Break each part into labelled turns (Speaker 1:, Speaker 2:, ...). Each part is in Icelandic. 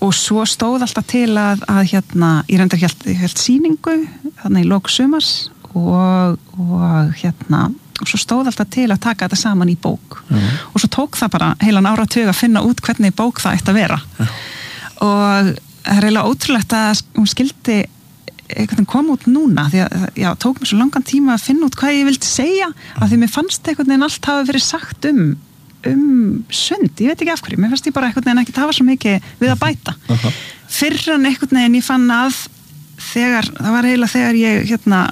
Speaker 1: og svo stóð alltaf til að hérna, ég reyndar hélt sýningu þannig í lok sumars og hérna og svo stóð alltaf til að taka þetta saman í bók og svo tók það bara heilan áratug að finna út hvernig bók það ætti að vera og það er eiginlega ótrúlegt að hún skildi einhvern koma út núna því að já, tók mér svo langan tíma að finna út hvað ég vildi segja af því mér fannst einhvern veginn allt hafi verið sagt sund, ég veit ekki af hverju mér fannst ég bara einhvern veginn ekki hafa svo mikið við að bæta fyrr en einhvern veginn ég fann að það var eiginlega þegar ég hérna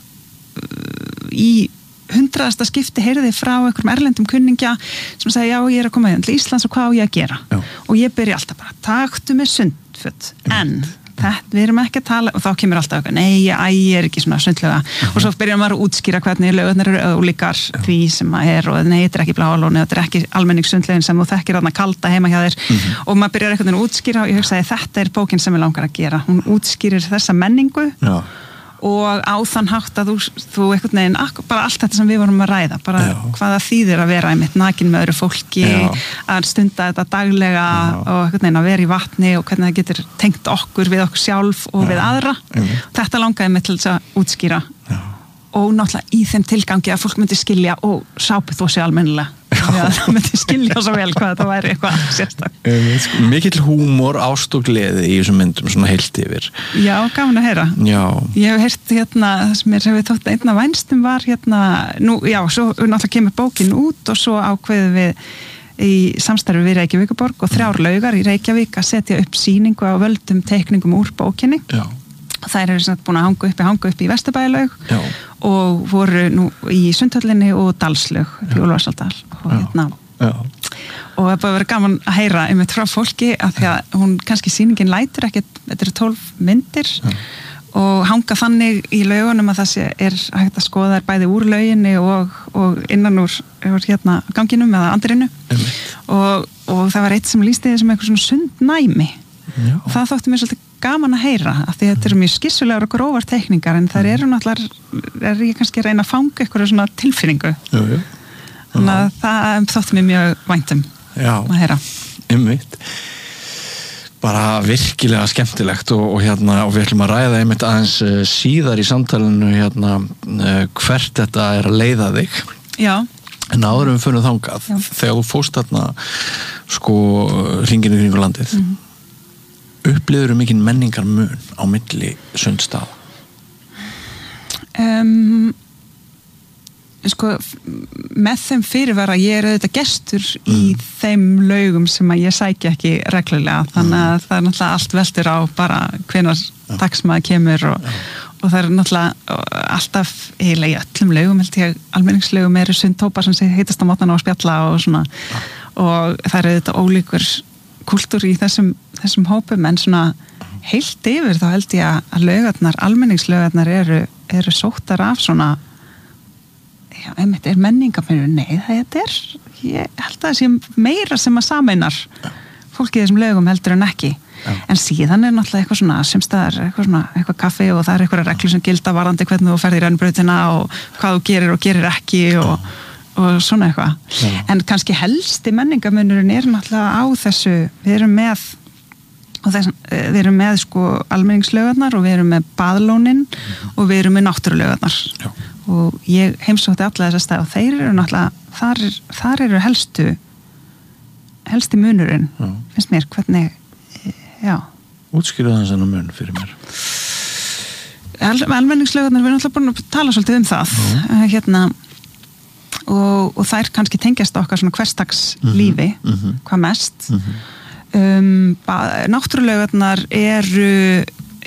Speaker 1: í 100. skipti heyrði frá einhverjum erlendum kunningja sem sagði já ég að koma til Íslands og hvað á ég að gera og ég byrja alltaf bara taktu með sundföt en þetta við erum ekki að tala og þá kemur alltaf eitthvað nei ég er ekki svona sundlega og svo byrjar maður að útskýra hvernig lögurnar eru ólíkar því sem maður er og nei þetta er ekki Bláalónið þetta er ekki almenningssundlegin sem þú þekkir þarna kalda heima hjá þér og maður byrjar einhvern veginn að útskýra og ég hugsaði þetta er bókin sem ég langar að gera hún útskýrir þessa menningu og á þann hátt að þú einhvern veginn, bara allt þetta sem við vorum að ræða bara hvaða þýðir að vera einmitt nakin með öðru fólki, að stunda þetta daglega og einhvern veginn að vera í vatni og hvernig það getur tengt okkur við okkur sjálf og við aðra þetta langaði mig til þess að útskýra og náttúrulega í þeim tilgangi að fólk myndi skilja og sápu þó sig almennilega það myndi skilja svo vel hvað þetta væri eitthvað sérstak
Speaker 2: Mikill húmor, ást og gleði í þessum myndum svona heilt yfir
Speaker 1: Já, gaman að heyra Ég hef heyrt hérna, það sem mér hefur þótt einna vænstum var hérna, svo náttúrulega kemur bókin út og svo ákveðum við í samstarfi við Reykjavíkurborg og 3 laugar í Reykjavík að setja upp sýningu á völdum teikningum úr bókinni þær eru búin að hanga upp í Vesturbæjarlaug og voru nú í Sundhöllinni og Dalslaug í Úlfarsárdal og hérna og það búið að vera gaman að heyra einmitt frá fólki að því að hún kannski sýningin lætur ekkert, þetta eru 12 myndir og hanga þannig í laugunum að það er hægt að skoða þær bæði úr lauginni og innan úr hérna ganginum eða andrinu og það var eitt sem lýsti því sem eitthvað svona sundnæmi og það þótti mér svolítið gaman að heyra af því þetta eru mjög skissulegar og grófar teikningar en þær eru náttúrulega er ég kannski að reyna að fanga eitthvað svona tilfinningu þannig að það þótti mér mjög væntum að heyra
Speaker 2: Einmitt bara virkilega skemmtilegt og hérna og við ætlum að ræða einmitt aðeins síðar í samtalinu hérna hvert þetta er að leiða þig en áður við fyrir þangað þegar þú fórst þarna sko hringinn í kringu landið upplifirðu mikinn menningarmun á milli sundstaða?
Speaker 1: Sko, með þeim fyrirvara ég er auðvitað gestur í þeim laugum sem að ég sækja ekki reglulega, þannig að það er náttúrulega allt veldur á bara hvenær dagsmaður kemur og það er náttúrulega alltaf eiginlega í öllum laugum, held ég almenningslaugum eru sundtópar sem heitast á mótana og spjalla og svona og það er auðvitað ólíkur kultúr í þessum hópum en svona heilt yfir þá held ég að laugarnar, almenningslaugarnar eru sóttar af svona einmitt er menningarmunur, nei það er ég held að það sé meira sem að sameinar fólkið þessum laugum heldur en ekki en síðan er náttúrulega eitthvað svona semstaðar, eitthvað kaffi og það er eitthvað reglur sem gilda varðandi hvernig þú ferð í rennbrautina og hvað þú gerir og gerir ekki og svona eitthvað en kannski helsti menningarmunurinn er náttúrulega á þessu við erum með sko almenningslaugarnar og við erum með baðlónin og við erum með náttúrulaugarnar og ég heimsótti alla þessa stað og þeir eru náttúrulega þar eru helsti munurinn finnst mér hvernig
Speaker 2: útskýrðu það þennan mun fyrir mér
Speaker 1: almenningslaugarnar, við erum náttúrulega búin að tala svolítið það hérna og þær kannski tengjast okkar svona hversdags lífi hvað mest náttúrulaugarnar eru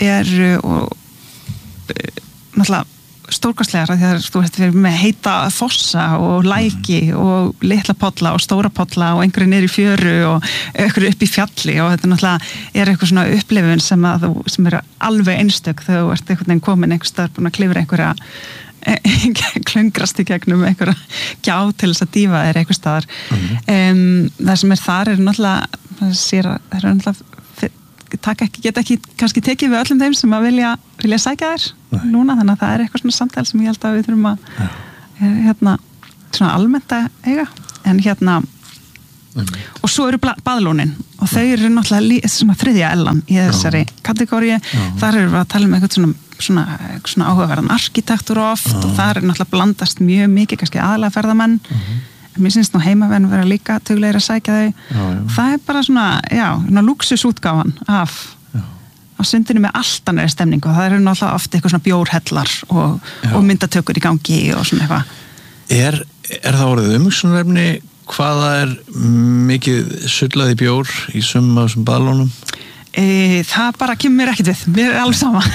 Speaker 1: náttúrulega stórkostlegar því að þú veist við erum með heita fossa og læki og litla polla og stóra polla og einhverju niður í fjöru og einhverju upp í fjalli og þetta náttúrulega er eitthvað svona upplifun sem er alveg einstök þegar þú ert einhvern veginn komin einhvers staðar búin að klifra einhverja klöngrast í gegnum einhverja gjá til þess að dýfa þér einhvers staðar það sem er þar er náttúrulega það er náttúrulega geta ekki kannski tekið við öllum þeim sem að vilja sækja þér núna, þannig að það er eitthvað svona samtal sem ég held að við þurfum að svona almennt að eiga en og svo eru baðlónin og þau eru náttúrulega svona þriðja ellan í þessari kategóríu. Þar erum við að tala eitthvað svona áhugaverðan arkitektur oft og þar er náttúrulega blandast mjög mikið, kannski aðalega ferðamenn. En mér syns nú heimavenn vera líka tuglegir að sækja þau. Það er bara svona lúxusútgáfan af sundinu með allt annari stemningu og það eru náttúrulega oft eitthvað svona bjórhellar og myndatökur í gangi og svona eitthvað. Er
Speaker 2: það orðið umhugsunarefni hvað það er mikið sullaði bjór í sumum af þessum baðlónum?
Speaker 1: Það bara kemur mér ekkert við. Mér er alveg sama.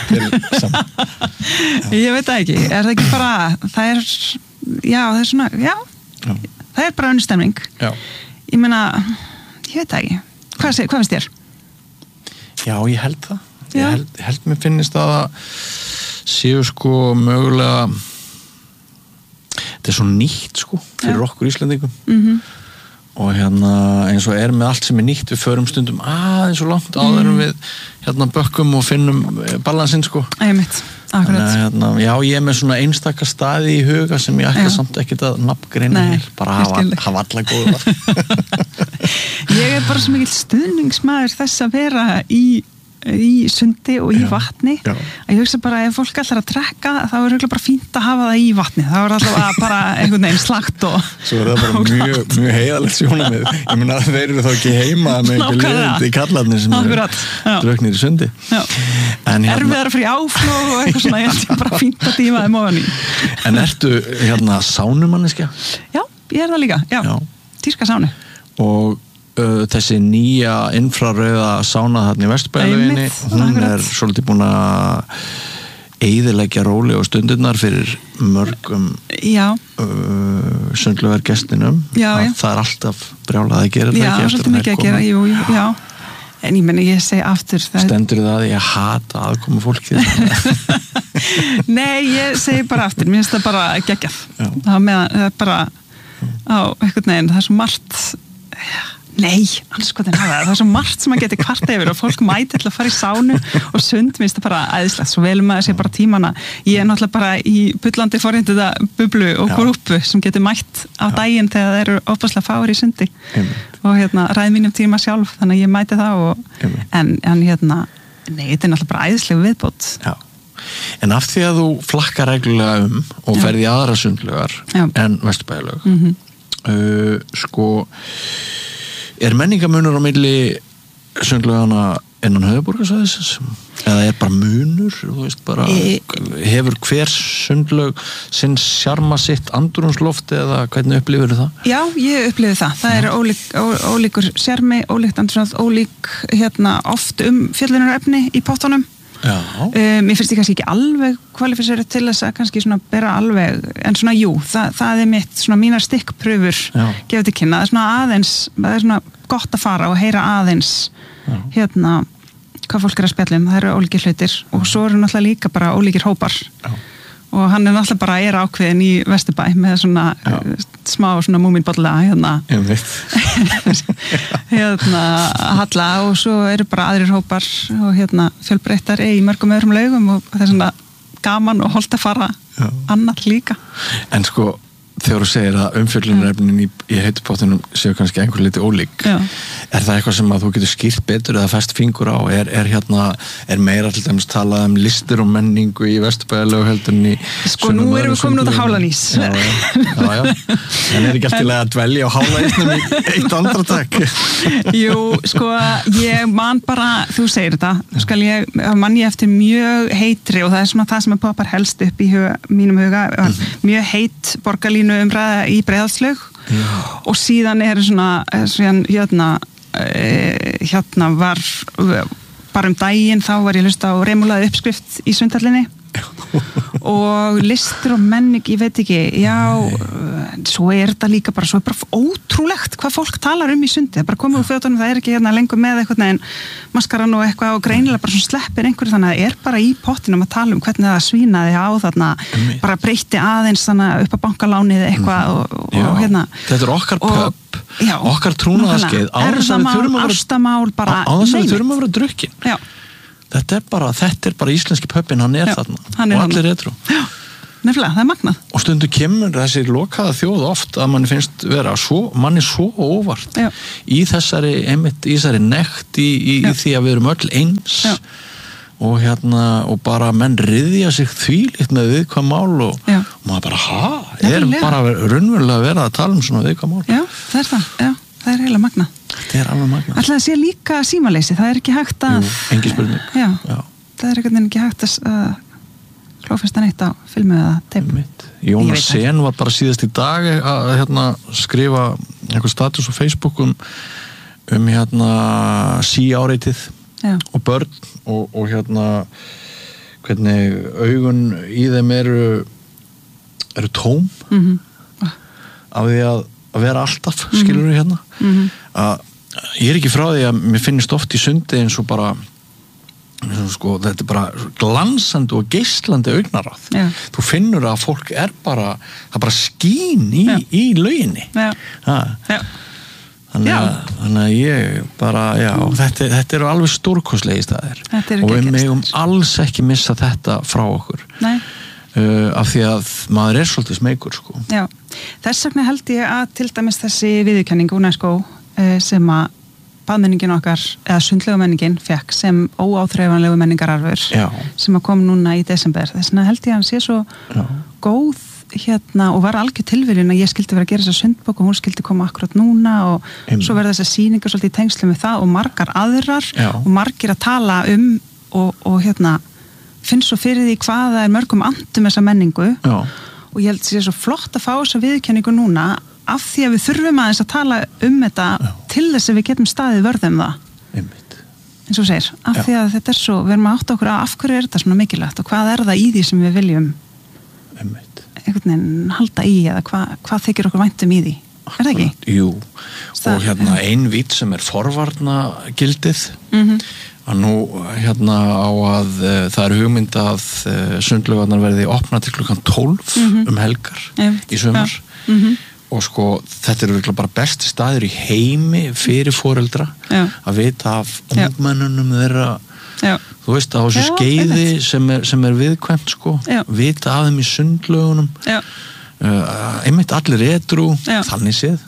Speaker 1: Ég veit það ekki. Er það ekki bara, það er svona, það er bara önnur stemning. Ég meina, ég veit það ekki. Hvað finnst þér? Já, ég held það. Ég held mér finnist að séu sko mögulega þetta er svo nýtt sko fyrir okkur Íslendingum og eins og er með allt sem er nýtt við förum stundum aðeins og langt áður við bökkum og finnum balansinn sko. Einmitt, akkurat. Já, ég er með svona einstaka staði í huga sem ég ætla samt ekkert að nafngreina hér, bara hafa alla góða. Ég er bara svo mikill stuðningsmaður þess að vera í sundi og í vatni að ég hugsa bara ef fólk ætlar að drekka þá er það bara fínt að hafa það í vatni þá er alltaf bara einhvern veginn slagt og
Speaker 2: svo er það bara mjög heiðalegt sjónarmið ég meina þeir eru þá ekki heima með einhver liðandi kallarnir sem eru drauknir í sundi
Speaker 1: erfiðar að fyrir áflóð og eitthvað svona ég held bara fínt að dýma þeim ofan í
Speaker 2: En ertu sánumanniska?
Speaker 1: Já, ég er það líka, týrska sánu
Speaker 2: og þessi nýja infrarauða sána þarna í Vesturbæjarlauginni hún er svolítið búin að eyðileggja róli og stundirnar fyrir mörgum sundlaugargestinum það er alltaf brjálað að gera
Speaker 1: þetta ekki eftir að það er komið en ég meni ég segi aftur
Speaker 2: Stendur það að ég hata aðkomu fólki
Speaker 1: Nei, ég segi bara aftur mér finnst það bara geggjað það er bara á einhvern veginn það er svo margt Nei, anskotin hafa það er svo margt sem maður getur kvarta yfir og fólk mæti til að fara í sánu og sund minnst það bara æðislegt, svo velum maður sé bara tímana ég er náttúrulega bara í bullandi forréttinda bublu og grúpu sem getur mætt á daginn þegar það eru ofbáslega fáir í sundi og ræði mínum tíma sjálf þannig að ég mæti það og en nei, þetta er náttúrulega bara æðislega viðbót
Speaker 2: En af því að þú flakkar reglulega og ferði í aðra sundlaugar en Vesturbæjarlaug sko Er menningamunur á milli sundlaugana innan höfuðborgarsvæðisins? Eða er bara munur? Þú veist bara, hefur hver sundlaug sinn sjarma sitt andrúmsloft eða hvernig upplifir það?
Speaker 1: Já, ég upplifi það. Það er ólíkur sjarmi, ólíkt andrúmsloft, ólík oft fjöllunar-efni í pottunum. Mér finnst ég kannski ekki alveg kvalifisera til þess að kannski svona bera alveg en svona það er mitt svona mínar stikkpröfur gefið til kynna, það er svona aðeins það er svona gott að fara og heyra aðeins hvað fólk er að spjalla það eru ólíkir hlutir og svo eru náttúrulega líka bara ólíkir hópar og hann er náttúrulega bara ákveðin í Vesturbæ með svona smá svona múmínbollega halla og svo eru bara aðrir hópar og fjölbreyttar í mörgum öðrum laugum og það er svona gaman og holdt að fara annað líka
Speaker 2: En sko þegar þú segir að umfjöllunarefnin í heitupottunum séu kannski einhver liti ólík er það eitthvað sem að þú getur skýrt betur eða fest fingur á er meira til dæmis talað listir og menningu í Vesturbæjarlaug heldur en í
Speaker 1: sko nú erum við komin út á Hálanís
Speaker 2: já. En er ekki alltaf að dvelja á Hálanísnum í eitt andartak
Speaker 1: Jú, sko ég man bara, þú segir þetta man ég eftir mjög heitri og það er svona það sem poppar helst upp í mínum huga mjög heit borgarlínu umræða í Breiðholtslaug og síðan er var bara daginn þá var ég að hlusta á reimulaði uppskrift í Sundhallinni og listir og menning, ég veit ekki svo er þetta líka bara ótrúlegt hvað fólk talar í sundi, það er bara komið úr fötunum það er ekki lengur með eitthvað neginn maskaran og eitthvað og greinilega bara sleppir einhverju þannig að það er bara í pottinum að tala hvernig það svínaði á þarna bara breytti aðeins þannig upp á bankalánið eitthvað og
Speaker 2: Þetta er okkar pub okkar trúnaðarskeið
Speaker 1: ástamál bara
Speaker 2: við þurfum að vera drukkin Þetta er bara íslenski pöppin, hann er þarna og allir retro
Speaker 1: nefnilega, það magnað.
Speaker 2: Og stundu kemur þessi lokaða þjóð oft að manni finnst vera manni svo óvart í þessari nekt í því að við erum öll eins og bara menn ryðja sig þvílíkt með viðkvæm mál og maður bara, bara raunverulega verið að tala svona viðkvæm mál.
Speaker 1: Já, það er það, það er heila magnað.
Speaker 2: Þetta er alveg magnað.
Speaker 1: Ætli það sé líka símaleysi, það er ekki hægt að...
Speaker 2: Jú, engin spurning.
Speaker 1: Já, það er ekki hægt að klófesta neitt á filmu eða teipu.
Speaker 2: Jónas Sen var bara síðast í dag að skrifa einhver status á Facebook um sí-áreitið og börn og hvernig augun í þeim eru tóm af því að vera alltaf, skilur við að ég er ekki frá því að mér finnst oft í sundi eins og bara þetta er bara glansandi og geislandi augnaráð. Þú finnur að fólk það bara skín í lauginni. Þannig að ég bara, þetta eru alveg stórkostlegi staðir og við megum alls ekki missa þetta frá okkur. Af því að maður er svolítið smeykur, sko.
Speaker 1: Já, þess vegna held ég að til dæmis þessi viðurkenning UNESCO sem að baðmenningin okkar, eða sundlegumenningin fekk sem óáþreifanlegu menningararfur sem að kom núna í desember. Þess vegna held ég að hann sé svo góð og var algjör tilviljun að ég skildi vera að gera þessa sundbók og hún skildi koma akkurat núna og svo verða þessar sýningar svolítið í tengslu með það og margar aðrar og margir að tala og finn svo fyrir því hvað það er mörgum andum þessa menningu og ég held að sé svo flott að fá þessa viðurkenningu núna af því að við þurfum aðeins að tala þetta til þess að við getum staðið vörðum það. Eins og segir, af því að þetta er svo, við erum að átta okkur af hverju er þetta svona mikilvægt og hvað er það í því sem við viljum einhvern veginn halda í eða hvað þykir okkur væntum í því. Er það ekki?
Speaker 2: Jú, og ein vít sem er forvarnagildið að nú á að það er hugmynd að sundlaugarnar verði opnað til klukkan 12 helgar í sumar og þetta er virklega bara besti staður í heimi fyrir foreldra að vita af ungmennunum þeirra þú veist á þessu skeiði sem er viðkvæmt vita af þeim í sundlaugunum einmitt allir edrú þannig séð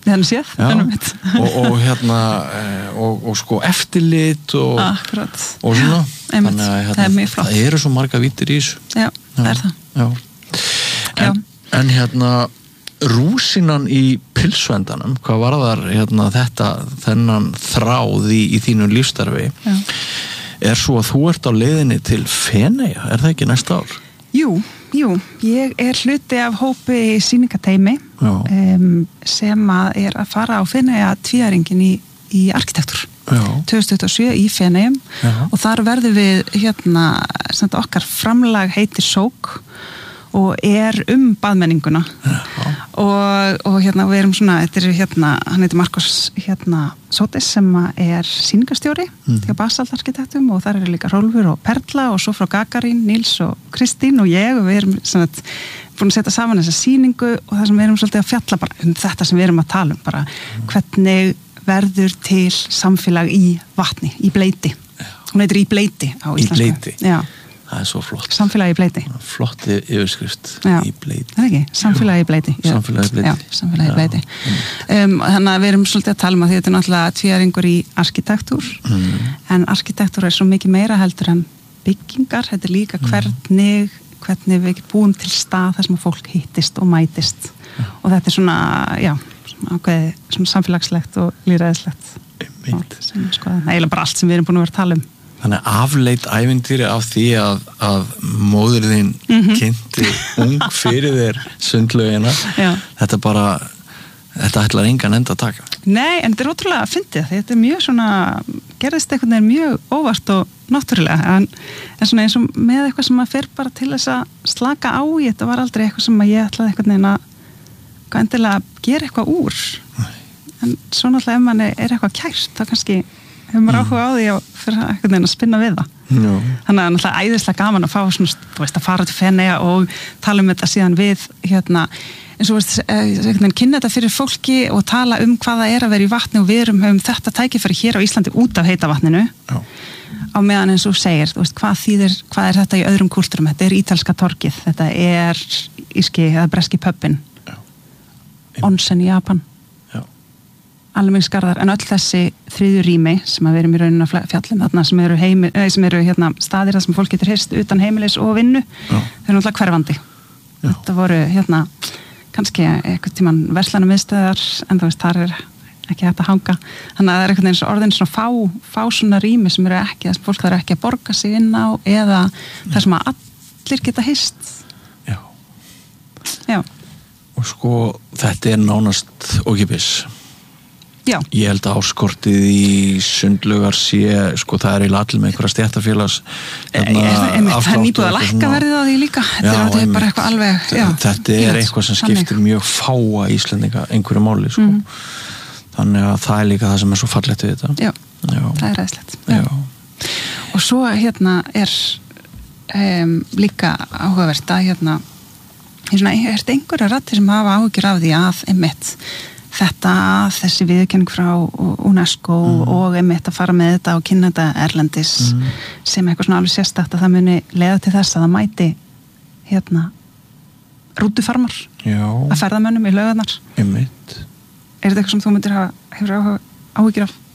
Speaker 2: og eftirlit og svona þannig að það eru svo marga vítir í þessu
Speaker 1: það er það
Speaker 2: en rúsinan í pilsvendanum, hvað var þar þennan þráð í þínu lífstarfi er svo að þú ert á leiðinni til Feneyja, er það ekki næsta ár?
Speaker 1: Jú, ég er hluti af hópi sýningateimi sem er að fara á Feneyja tvíæringin í arkitektur 2027 í Feneyjum og þar verðum við okkar framlag heitir SOAK og er baðmenninguna og við erum svona hann heitir Marcos Sotis sem er sýningarstjóri hjá Basalt arkitektum og þar eru líka Rolfur og Perla og svo frá Gagarín, Níls og Kristín og ég og við erum búin að setja saman þessa sýningu og það sem við erum svolítið að fjalla bara þetta sem við erum að tala bara hvernig verður til samfélag í vatni, í bleiti hún heitir í bleiti á íslensku.
Speaker 2: Í bleiti? Já. Það er svo flott.
Speaker 1: Samfélagi í bleiti.
Speaker 2: Flott yfirskrift í bleiti.
Speaker 1: Það er ekki? Samfélagi í bleiti.
Speaker 2: Samfélagi í bleiti.
Speaker 1: Já, samfélagi í bleiti. Þannig að við erum svolítið að tala um að því þetta er náttúrulega tvíæringur í arkitektúr en arkitektúr er svo mikið meira heldur en byggingar. Þetta er líka hvernig við búum til stað þar sem fólk hittist og mætist og þetta er svona, svona ákveðið svona samfélagslegt og lýðræðislegt. Eiginlega bara allt sem við erum búin að vera að tala um.
Speaker 2: Þannig afleit ævintýri af því að móðir þín kynnti ung fyrir þér sundlaugina. Þetta ætlar engan enda að taka.
Speaker 1: Nei, en þetta er ótrúlega fyndið. Þetta er mjög svona, gerðist einhvern veginn mjög óvart og náttúrulega. En svona eins og með eitthvað sem að fer bara til þess að slaka á í, þetta var aldrei eitthvað sem að ég ætlaði einhvern veginn að endilega gera eitthvað úr. En svo náttúrulega ef mann er eitthvað kært, þá kannski hefur maður áhuga á því að fyrir einhvern veginn að spinna við það. Þannig að það er náttúrulega æðislega gaman að fá svona, þú veist, að fara til Feneyja og tala um þetta síðan við eins og veist, kynna þetta fyrir fólki og tala um hvað það er að vera í vatni og við höfum þetta tækifæri hér á Íslandi út af heita vatninu á meðan eins og segir, þú veist, hvað er þetta í öðrum kúltúrum, þetta er ítalska torkið, þetta er íski eða breski pöppin, onsen í Japan, almenningsgarðar, en öll þessi þriðju rými sem að við erum í rauninu að fjallum þarna sem eru hérna staðir þar sem fólk getur hist utan heimilis og vinnu, þau eru náttúrulega hverfandi. Þetta voru hérna kannski einhvern tímann verslanum miðstöðar, en þú veist, þar er ekki hægt að hanga. Þannig að það er einhvern veginn orðin svona fá svona rými sem eru ekki, þess að fólk þarf ekki að borga sig inn á eða þar sem að allir geta hist. Já.
Speaker 2: Og sko, þetta er nánast ókeypis.
Speaker 1: Já.
Speaker 2: Ég held að áskortið í sundlugar sé, sko, það er í allir með einhverja stéttarfélags
Speaker 1: það er nýbúið að lækka verðið á því líka. Þetta er bara eitthvað alveg,
Speaker 2: þetta er eitthvað sem skiptir mjög fáa Íslendinga einhverju máli, sko. Þannig að það er líka það sem er svo fallegt við þetta. Já.
Speaker 1: Það er ræðislegt. Og svo hérna er líka áhugavert að hérna er einhverja raddir sem hafa áhyggjur af því að einmitt þessi viðurkenning frá UNESCO og einmitt að fara með þetta og kynna þetta erlendis sem eitthvað svona alveg sérstakt að það muni leiða til þess að það mæti hérna rútufarmar að ferðamönnum í laugarnar.
Speaker 2: Einmitt.
Speaker 1: Er þetta eitthvað sem þú myndir hefur áhyggjur af?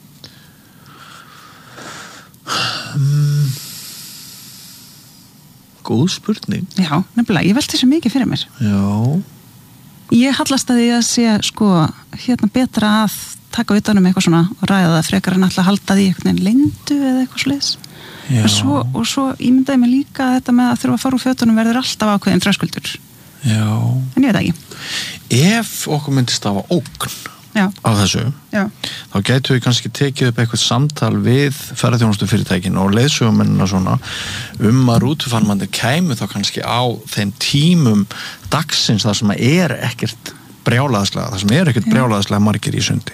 Speaker 2: Góð spurning.
Speaker 1: Já, nefnilega, ég velti þessu mikið fyrir mér.
Speaker 2: Já.
Speaker 1: Ég hallast að því að sé sko hérna betra að taka utan eitthvað svona og ræða það frekar en alltaf halda því einhvern veginn lindu eða eitthvað svoleiðis. Og svo ímyndaði mig líka að þetta með að þurfa að fara úr fötunum verður alltaf ákveðin þröskuldur.
Speaker 2: Já.
Speaker 1: En ég veit ekki.
Speaker 2: Ef okkur myndist stafa ógn á þessu, þá gætu við kannski tekið upp eitthvað samtal við ferðarþjónustufyrirtækin og leiðsögumennina svona að rútufarmandir kæmu þá kannski á þeim tímum dagsins þar sem er ekkert brjálaðslega margir í sundi.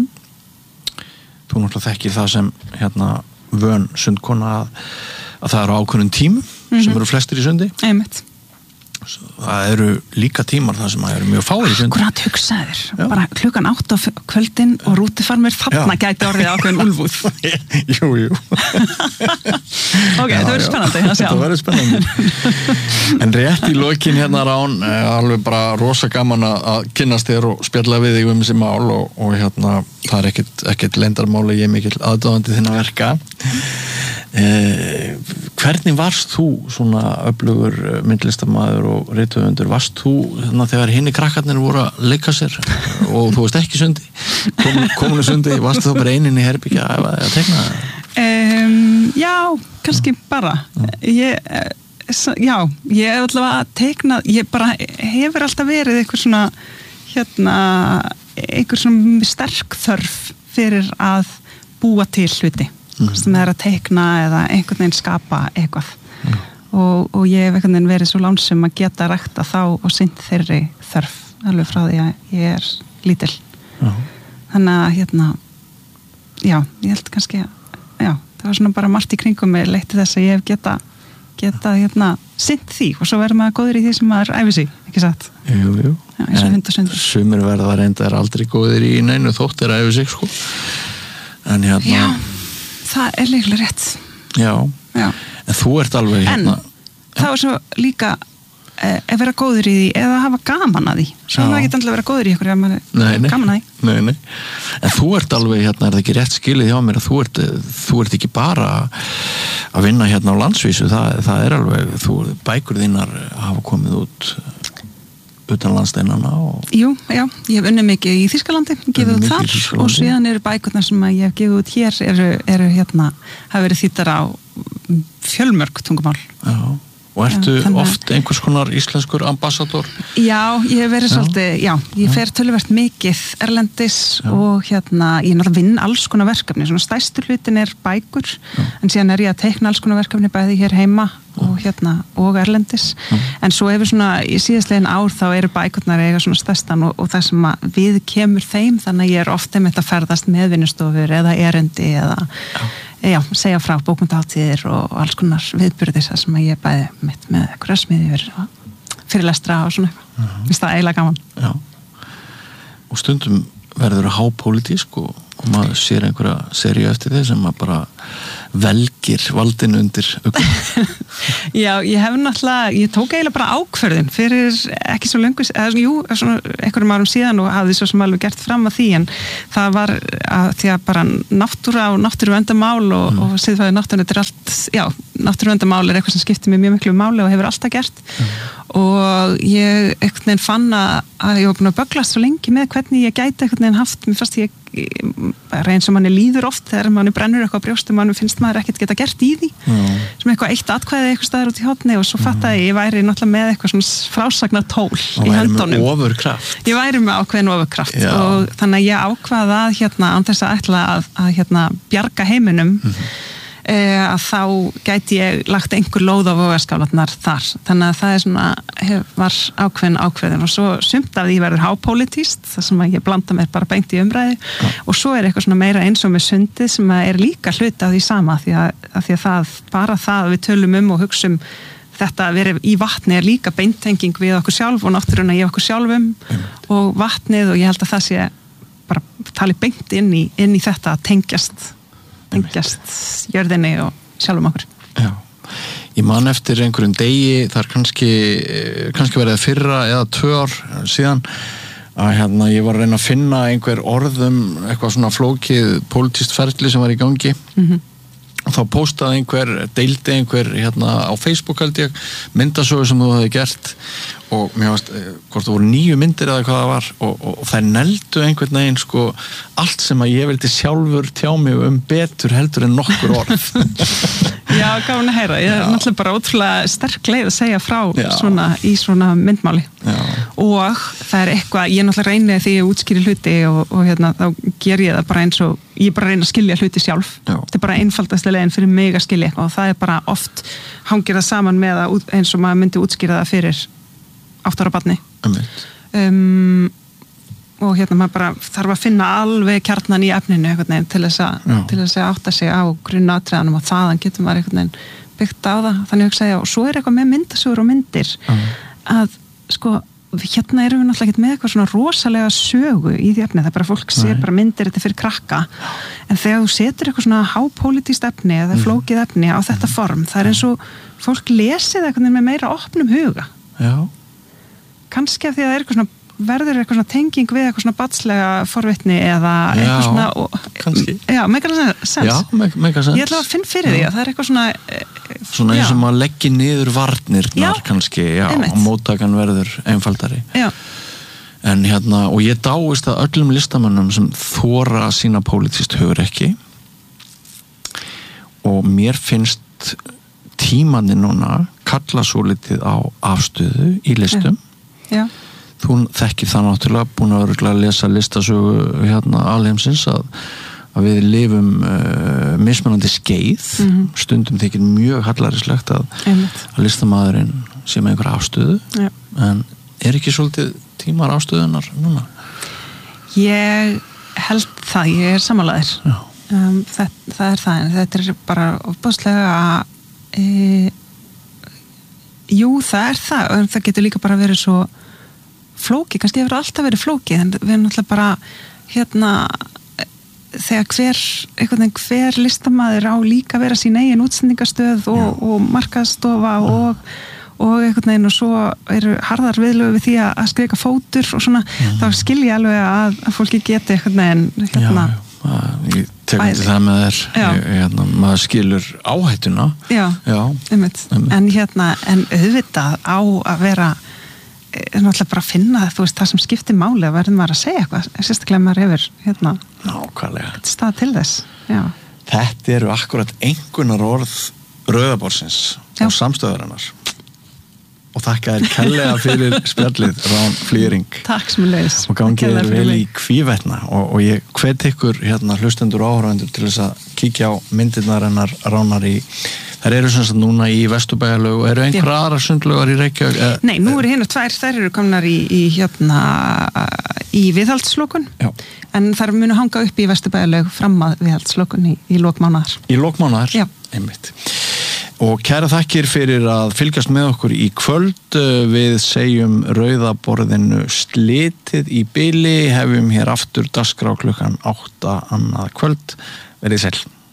Speaker 2: Þú náttúrulega þekkir það sem hérna vön sundkona að það eru ákveðnum tímum sem eru flestir í sundi.
Speaker 1: Einmitt.
Speaker 2: Það eru líka tímar þar sem eru mjög fáir í sundi.
Speaker 1: Akkurat hugsaðir, bara klukkan 8 á kvöldin og rútufarmir þarna gæti orðið ákveðin úlfúð.
Speaker 2: Jú.
Speaker 1: Ok, þetta verður spennandi að sjá.
Speaker 2: Þetta verður spennandi. En rétt í lokin hérna Rán, alveg bara rosa gaman að kynnast þér og spjalla við þig þessi mál og hérna, það er ekkert leyndarmáli, ég er mikill aðdáðandi þinna verka. Hvernig varst þú svona öflugur myndlistarmaður og rithöfundur, varst þú þegar hinni krakkarnir voru að leika sér og þú veist ekki sundi kominu sundi, varst þú bara eininn í herbyggja að tekna það?
Speaker 1: Já, kannski bara ég er alltaf að tekna, ég bara hefur alltaf verið eitthvað svona eitthvað svona sterk þörf fyrir að búa til hluti sem er að teikna eða einhvern veginn skapa eitthvað og ég hef einhvern veginn verið svo lánsum að geta rækta þá og sinnt þeirri þörf alveg frá því að ég er lítil þannig að ég held kannski það var svona bara margt í kringum mig leitti þess að ég hef geta sinnt því og svo verður maður góður í því sem maður æfi sig, ekki satt?
Speaker 2: Jú.
Speaker 1: En
Speaker 2: sumir verða reynda aldrei góður í neinu þótt æfi sig sko en
Speaker 1: Já, það er líklega rétt. Já.
Speaker 2: En þú ert alveg
Speaker 1: En það var svo líka að vera góður í því eða hafa gaman að því. Svo er það ekki alltaf að vera góður í ykkur ef maður gaman að því.
Speaker 2: Nei. En þú ert alveg er það ekki rétt skilið hjá mér að þú ert ekki bara að vinna hérna á landsvísu, það er alveg, bækur þínar hafa komið út utan landsteinana
Speaker 1: Jú, já, ég hef unnið mikið í Þýskalandi, gefið út þar og síðan eru bækurnar sem ég hef gefið út hér eru hafa verið þýddar á fjölmörg tungumál.
Speaker 2: Já. Og ertu oft einhvers konar íslenskur ambassador?
Speaker 1: Já, ég hef verið svolítið, ég fer töluvert mikið erlendis og ég náttúrulega vinn alls konar verkefni, svona stærstur hlutin er bækur, en síðan er ég að teikna alls konar verkefni bæði hér heima og erlendis, en svo hefur svona í síðastlegin ár þá eru bækurnar eiga svona stærstan og það sem við kemur þeim, þannig að ég er ofta með að ferðast með vinnustofur eða erendi eða segja frá bókmenntahátíðir og alls konar viðburðir sem ég bæði mitt með einhverja smiðjur fyrirlestra og svona eitthvað. Mér finnst það eiginlega gaman.
Speaker 2: Já. Og stundum verður hápólitísk og og maður sér einhverja seríu eftir því sem maður bara velgir valdinu undir
Speaker 1: Já, ég tók eiginlega bara ákvörðun fyrir ekki svo löngu, svona einhverjum árum síðan og hafði svo sem alveg gert fram að því, en það var að því að bara náttúra og náttúruverndarmál og siðfræði náttúrunni, þetta er allt, já, náttúruverndarmál er eitthvað sem skiptir mig mjög miklu máli og hefur alltaf gert og ég einhvern veginn fann að ég var búin að böglast svo lengi með hvernig ég gæti einhvern veginn haft, mér fannst ég bara eins og manni líður oft þegar manni brennur eitthvað á brjóstum, manni finnst maður ekkert geta gert í því sem eitthvað eitt atkvæði eitthvað staðar út í horni og svo fattaði ég væri náttúrulega með eitthvað svona frásagnattól í höndunum.
Speaker 2: Og væri með ofurkraft.
Speaker 1: Ég væri með ákveðin ofurkraft og þannig að ég ákvaða að án þess að ætla að bjarga heiminum að þá gæti ég lagt einhver lóð á vogarskálarnar þar, þannig að það er svona var ákveðin og svo sumt af því verður hápólitískt, það sem að ég blanda mér bara beint í umræði og svo er eitthvað svona meira eins og með sundið sem er líka hluti af því sama því að það, bara það við tölum og hugsum þetta að vera í vatni er líka beintenging við okkur sjálf og náttúruna í okkur sjálfum og vatnið og ég held að það sé bara tali beint inn í þetta að tengjast jörðinni og sjálfum okkur.
Speaker 2: Já, ég man eftir einhverjum degi, þar kannski verið fyrra eða 2 ár síðan að ég var að reyna að finna einhver orðum eitthvað svona flókið pólitískt ferli sem var í gangi og þá postaði deildi einhver á Facebook held ég myndasögu sem þú hefði gert og mér varst, hvort það voru 9 myndir eða hvað það var og þær neldu einhvern veginn allt sem að ég vildi sjálfur tjá mig betur heldur en nokkur orð.
Speaker 1: Já, gaman að heyra. Ég er náttúrulega bara ótrúlega sterk leið að segja frá í svona myndmáli. Já. Og það er eitthvað, ég náttúrulega reyni því ég útskýri hluti og þá ger ég það bara eins og ég bara reyna að skilja hluti sjálf. Já. Þetta er bara einfaldasta leiðin fyrir mig að skilja eitthvað og það er bara oft hangir það saman með að eins og maður myndi útskýra það fyrir 8 ára barni og maður bara þarf að finna alveg kjarnan í efninu til þess að átta sig á grunnatriðanum og þaðan getur maður einhvern veginn byggt á það, þannig að segja og svo er eitthvað með myndasögur og myndir að erum við náttúrulega ekki með eitthvað svona rosalega sögu í því efni, það er bara fólk sér bara myndir þetta fyrir krakka, en þegar þú setur eitthvað svona hápólitískt efni eða flókið efni á þetta form, það er eins og fólk lesið eitthvað með meira opnum huga. Já. Kannski af því að það er eitthvað svona verður eitthvað svona tenging við eitthvað svona badslega forvitni eða eitthvað svona
Speaker 2: kannski.
Speaker 1: Já, make a sense.
Speaker 2: Já, make a sense.
Speaker 1: Ég ætla að finna fyrir því að það er eitthvað
Speaker 2: svona eins og maður leggir niður varnirnar kannski, og móttakan verður einfaldari. Já. En og ég dáist að öllum listamönnum sem þora sína pólitískt hugrekki og mér finnst tímanni núna kalla svo litið á afstöðu í listum. Já. Þú þekkir það náttúrulega, búin að örugglega lesa listasögu alheimsins að við lifum mismunandi skeið, stundum þykir mjög hallærislegt að listamaðurinn sé með einhver afstöðu, en er ekki svolítið tímar afstöðunar núna? Ég
Speaker 1: held það, ég er sammálaðir. Það er það, en þetta er bara ofboðslega jú, það er það, en það getur líka bara verið svo flókið, kannski hefur alltaf verið flókið, en við erum náttúrulega bara þegar hver listamaður á líka vera sín eigin útsendingastöð og markaðsstofa og einhvern veginn og svo eru harðar viðlögu við því að skrika fótur og svona, þá skilja alveg að fólki geti einhvern veginn
Speaker 2: ég tekur það með þér maður skilur áhættuna
Speaker 1: en auðvitað á að vera náttúrulega bara að finna það sem skiptir máli að verður maður að segja eitthvað sérstaklega maður hefur
Speaker 2: nákvæmlega
Speaker 1: stað til þess. Já.
Speaker 2: Þetta eru akkurat einhvernar orð Rauðaborðsins og samstöðarinnar og þakka þér kærlega fyrir spjallið Rán Flýring.
Speaker 1: Takk sem leiðis
Speaker 2: og gangið þér vel í hvívetna og ég hvet ykkur hlustendur og áhorfendur til þess að kíkja á myndirnar hennar Ránar í þær eru sem sagt núna í Vesturbæjarlaug og eru einhverja aðrar sundlaugar í Reykjavík?
Speaker 1: Nei, nú eru hérna 2, þær eru komnar í viðhaldslokun en þær munu hanga upp í Vesturbæjarlaug fram að viðhaldslokun í lok mánaðar.
Speaker 2: Í lok mánaðar? Já. Einmitt. og kæra þakkir fyrir að fylgjast með okkur í kvöld. Við segjum rauðaborðinu slitið í bili, hefum hér aftur dagskrá klukkan 8 annað kvöld. Verið sæl.